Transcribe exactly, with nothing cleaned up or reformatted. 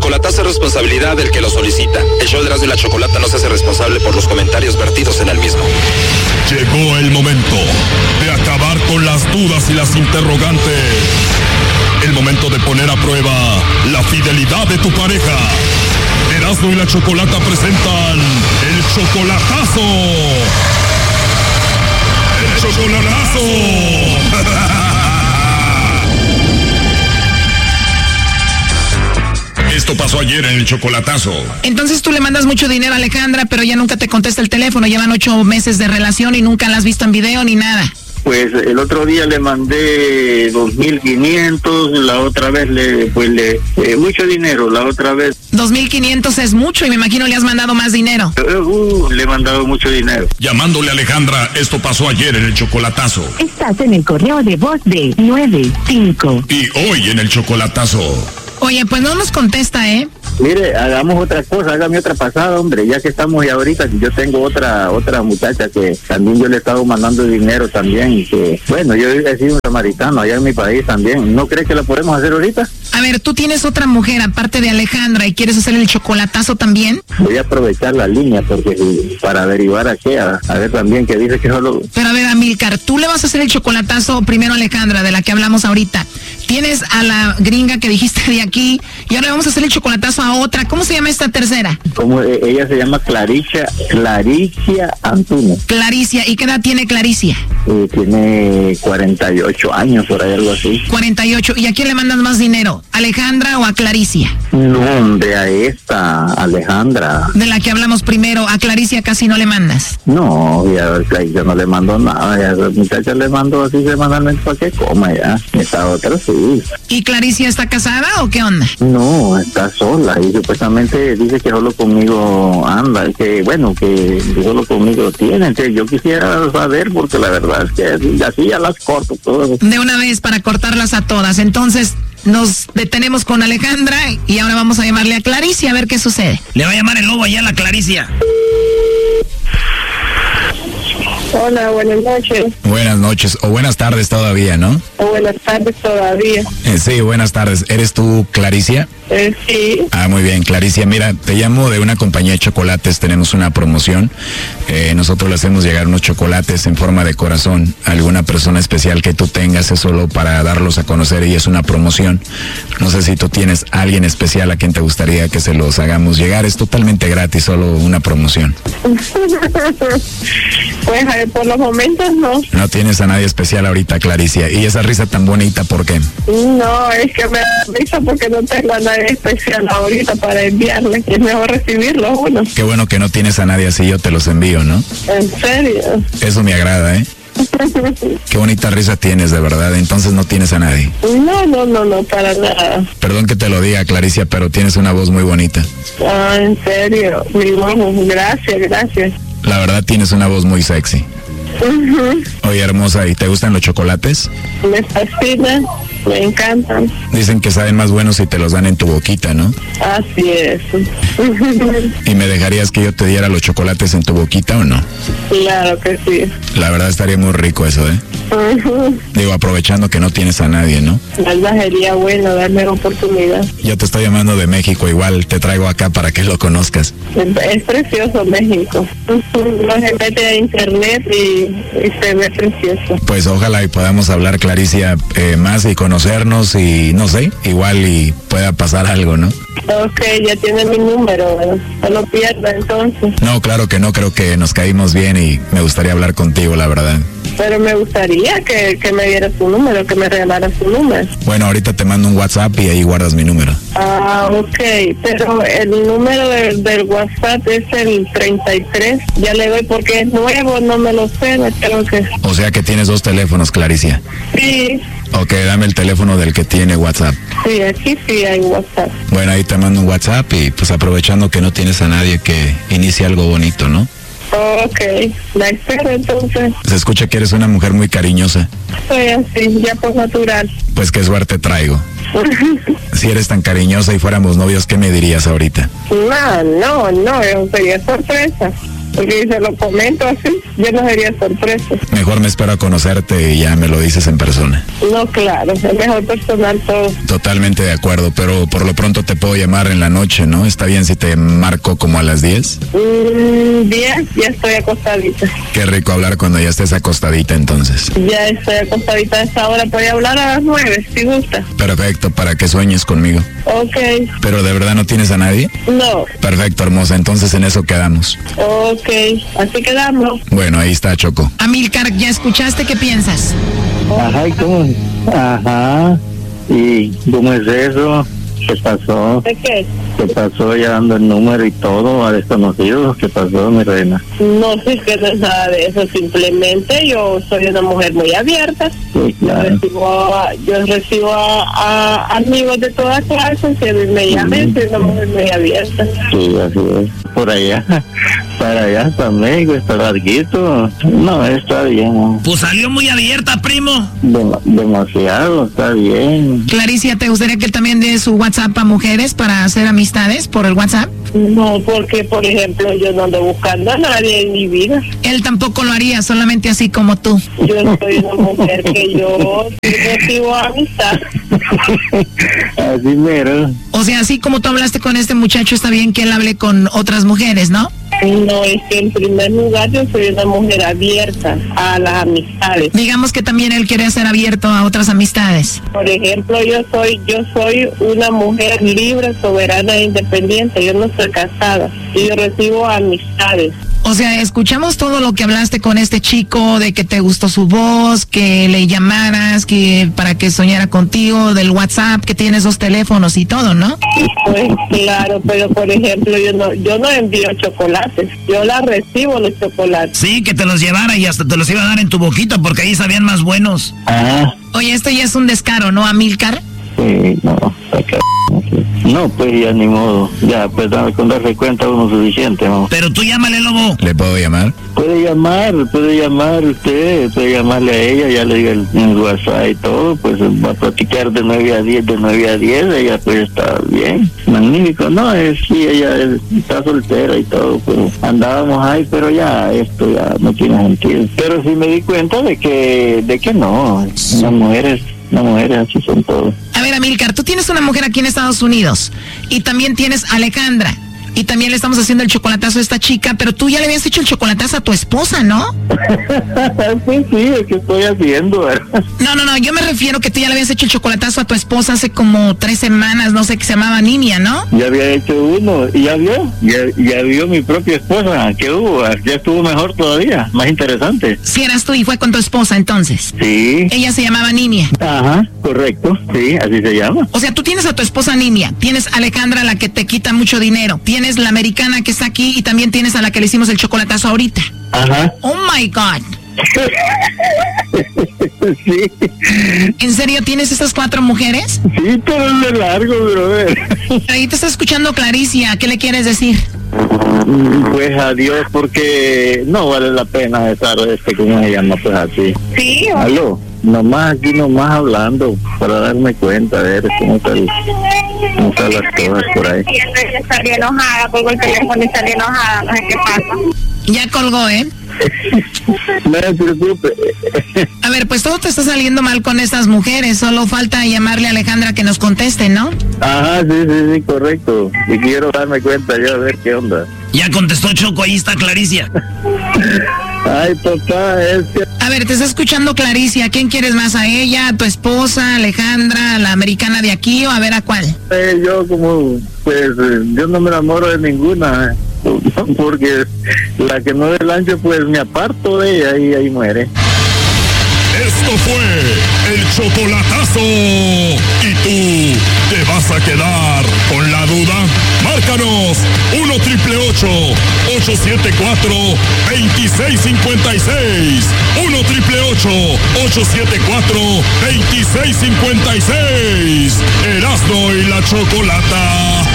chocolatazo es responsabilidad del que lo solicita. El show de Erasmo y la Chocolata no se hace responsable por los comentarios vertidos en el mismo. Llegó el momento de acabar con las dudas y las interrogantes. El momento de poner a prueba la fidelidad de tu pareja. Erasmo y la Chocolata presentan el chocolatazo. ¡El chocolatazo! Esto pasó ayer en el chocolatazo. Entonces tú le mandas mucho dinero a Alejandra, pero ella nunca te contesta el teléfono. Llevan ocho meses de relación y nunca la has visto en video ni nada. Pues el otro día le mandé dos mil quinientos, la otra vez le, pues le, eh, mucho dinero, la otra vez. Dos mil quinientos es mucho y me imagino le has mandado más dinero. Uh, le he mandado mucho dinero. Llamándole a Alejandra, esto pasó ayer en el chocolatazo. Estás en el correo de voz de nueve cinco. Y hoy en el chocolatazo. Oye, pues no nos contesta, ¿eh? Mire, hagamos otra cosa, hágame otra pasada, hombre, ya que estamos y ahorita, yo tengo otra otra muchacha que también yo le he estado mandando dinero también, y que, bueno, yo he sido un samaritano allá en mi país también. ¿No cree que lo podemos hacer ahorita? A ver, tú tienes otra mujer aparte de Alejandra y quieres hacer el chocolatazo también. Voy a aprovechar la línea porque para averiguar a qué, a, a ver también que dice que solo... Pero a ver, Amílcar, tú le vas a hacer el chocolatazo primero a Alejandra, de la que hablamos ahorita. Tienes a la gringa que dijiste de aquí y ahora vamos a hacer el chocolatazo a otra. ¿Cómo se llama esta tercera? Como eh, ella se llama Claricia, Claricia Antunes. Claricia, ¿y qué edad tiene Claricia? Eh, tiene cuarenta y ocho años, por ahí algo así. cuarenta y ocho, ¿y a quién le mandas más dinero? ¿A Alejandra o a Claricia? No, hombre, a esta, Alejandra. De la que hablamos primero, a Claricia casi no le mandas. No, ya, yo no le mando nada, ya a esa muchacha le mando así semanalmente para que coma ya. Esta otra sí. ¿Y Claricia está casada o qué onda? No, está sola y supuestamente dice que solo conmigo anda, que bueno, que solo conmigo tiene. Entonces yo quisiera saber porque la verdad es que así ya las corto todas. De una vez para cortarlas a todas. Entonces nos detenemos con Alejandra y ahora vamos a llamarle a Claricia a ver qué sucede. Le va a llamar el lobo allá a la Claricia. Hola, buenas noches. Buenas noches, o buenas tardes todavía, ¿no? O buenas tardes todavía. Eh, sí, buenas tardes. ¿Eres tú Claricia? Eh, sí. Ah, muy bien, Claricia. Mira, te llamo de una compañía de chocolates, tenemos una promoción. Eh, nosotros le hacemos llegar unos chocolates en forma de corazón a alguna persona especial que tú tengas, es solo para darlos a conocer y es una promoción. No sé si tú tienes a alguien especial a quien te gustaría que se los hagamos llegar, es totalmente gratis, solo una promoción. Pues a ver, por los momentos no. No tienes a nadie especial ahorita, Claricia. ¿Y esa risa tan bonita por qué? No, es que me da risa porque no tengo a nadie especial ahorita para enviarle. Es mejor recibirlo uno. Qué bueno que no tienes a nadie así, yo te los envío, ¿no? ¿En serio? Eso me agrada, ¿eh? Qué bonita risa tienes, de verdad. Entonces no tienes a nadie. No, no, no, no, para nada. Perdón que te lo diga, Claricia, pero tienes una voz muy bonita. Ah, en serio. Mi voz, gracias, gracias. La verdad tienes una voz muy sexy. Uh-huh. Oye, hermosa, ¿y te gustan los chocolates? Me fascinan, me encantan. Dicen que saben más buenos si te los dan en tu boquita, ¿no? Así es. ¿Y me dejarías que yo te diera los chocolates en tu boquita o no? Claro que sí. La verdad estaría muy rico eso, ¿eh? Uh-huh. Digo, aprovechando que no tienes a nadie, ¿no? La verdad sería bueno darme la oportunidad. Yo te estoy llamando de México, igual te traigo acá para que lo conozcas. Es precioso México. Uh-huh. No se mete a internet y, y se ve precioso. Pues ojalá y podamos hablar, Claricia, eh, más y conocernos y no sé, igual y pueda pasar algo, ¿no? Ok, ya tiene mi número, ¿no? No lo pierda entonces. No, claro que no, creo que nos caímos bien y me gustaría hablar contigo, la verdad. Pero me gustaría que, que me diera su número, que me regalara su número. Bueno, ahorita te mando un WhatsApp y ahí guardas mi número. Ah, ok, pero el número de, del WhatsApp es el treinta y tres, ya le doy porque es nuevo, no me lo sé, no creo que... O sea que tienes dos teléfonos, Claricia. Sí. Ok, dame el teléfono del que tiene WhatsApp. Sí, aquí sí hay WhatsApp. Bueno, ahí te mando un WhatsApp y pues aprovechando que no tienes a nadie que inicie algo bonito, ¿no? Ok, la espero entonces. Se escucha que eres una mujer muy cariñosa. Soy así, ya por natural. Pues qué suerte traigo. Si eres tan cariñosa y fuéramos novios, ¿qué me dirías ahorita? No, no, no, eso sería sorpresa. Porque se lo comento así, yo no sería sorpresa. Mejor me espero a conocerte y ya me lo dices en persona. No, claro, es mejor personal todo. Totalmente de acuerdo, pero por lo pronto te puedo llamar en la noche, ¿no? ¿Está bien si te marco como a las diez? Mm, diez, ya estoy acostadita. Qué rico hablar cuando ya estés acostadita entonces. Ya estoy acostadita a esta hora, voy a hablar a las nueve, si gusta. Perfecto, para que sueñes conmigo. Ok. ¿Pero de verdad no tienes a nadie? No. Perfecto, hermosa, entonces en eso quedamos. Ok, así quedamos. Bueno, ahí está, Choco. Amílcar, ¿ya escuchaste? ¿Qué piensas? Ajá, ¿y cómo? Ajá, ¿y cómo es eso? ¿Qué pasó? ¿De qué? ¿Qué pasó ya dando el número y todo a desconocidos? ¿Qué pasó, mi reina? No sé que no es nada de eso, simplemente yo soy una mujer muy abierta. Sí, claro. Yo recibo, a, yo recibo a, a amigos de todas clases, que me llamen, soy una mujer muy abierta. Sí, así es. Por allá, para allá hasta México, está larguito. No, está bien. ¿No? Pues salió muy abierta, primo. Dem- demasiado, está bien. Claricia, ¿te gustaría que él también dé su WhatsApp a mujeres para hacer amistades por el WhatsApp? No, porque, por ejemplo, yo no ando buscando a nadie en mi vida. Él tampoco lo haría, solamente así como tú. Yo soy una mujer que yo sí recibo amistad. Así mero. O sea, así como tú hablaste con este muchacho, está bien que él hable con otras mujeres, ¿no? No, es que en primer lugar yo soy una mujer abierta a las amistades. Digamos que también él quiere ser abierto a otras amistades. Por ejemplo, yo soy yo soy una mujer libre, soberana e independiente. Yo no estoy casada y yo recibo amistades. O sea, escuchamos todo lo que hablaste con este chico, de que te gustó su voz, que le llamaras, que para que soñara contigo, del WhatsApp, que tienes dos teléfonos y todo, ¿no? Pues claro, pero por ejemplo, yo no yo no envío chocolates, yo la recibo los chocolates. Sí, que te los llevara y hasta te los iba a dar en tu boquita porque ahí sabían más buenos. Ah, Oye, esto ya es un descaro, ¿no, Amílcar? sí, no, está c... No, pues ya ni modo. Ya, pues da- con darse cuenta uno suficiente, ¿no? Pero tú llámale, lobo. ¿Le puedo llamar? Puede llamar, puede llamar usted, puede llamarle a ella, ya le diga el, el WhatsApp y todo, pues va a platicar de nueve a diez, de nueve a diez, ella pues está bien, magnífico. No, es sí, ella es- está soltera y todo, pero andábamos ahí, pero ya, esto ya no tiene sentido. Pero sí me di cuenta de que, de que no, las mujeres, las mujeres así son todos. A ver, Amílcar, tú tienes una mujer aquí en Estados Unidos y también tienes a Alejandra. Y también le estamos haciendo el chocolatazo a esta chica, pero tú ya le habías hecho el chocolatazo a tu esposa, ¿no? Pues sí, es que estoy haciendo, ¿verdad? No, no, no, yo me refiero que tú ya le habías hecho el chocolatazo a tu esposa hace como tres semanas, no sé, que se llamaba Ninia, ¿no? Ya había hecho uno y ya vio, ya, ya vio mi propia esposa, que hubo, ya estuvo mejor todavía, más interesante. Si eras tú y fue con tu esposa entonces. Sí, Ella se llamaba Ninia. ajá, correcto, sí, así se llama. O sea, tú tienes a tu esposa Ninia, tienes a Alejandra, la que te quita mucho dinero, tienes la americana que está aquí y también tienes a la que le hicimos el chocolatazo ahorita. Ajá. Oh my God. Sí, ¿En serio tienes esas cuatro mujeres? sí, pero es de largo, brother. Ahí te está escuchando Claricia, ¿qué le quieres decir? Pues adiós, porque no vale la pena estar, este, ¿cómo se llama? Pues así. Sí, o- Aló, nomás aquí, nomás hablando, para darme cuenta, a ver cómo están, cómo están las cosas por ahí. ella salió enojada, colgó el teléfono y salió enojada, no sé qué pasa. Ya colgó, ¿eh? No se preocupe. A ver, pues todo te está saliendo mal con estas mujeres, solo falta llamarle a Alejandra que nos conteste, ¿no? Ajá, sí, sí, sí, correcto. Y quiero darme cuenta yo a ver qué onda. Ya contestó Choco, ahí está Claricia. Ay, papá, es que... A ver, te está escuchando Claricia, ¿a quién quieres más? ¿A ella, a tu esposa, Alejandra, a la americana de aquí o a ver a cuál? eh, yo como, pues, eh, yo no me enamoro de ninguna, eh, porque la que no dé el ancho, pues me aparto de ella y ahí muere. Esto fue el chocolatazo. ¿Y tú te vas a quedar con la duda? Márcanos uno triple ocho, ocho siete cuatro, dos seis cinco seis. uno triple ocho, ocho siete cuatro, dos seis cinco seis. Erasmo y la Chocolata.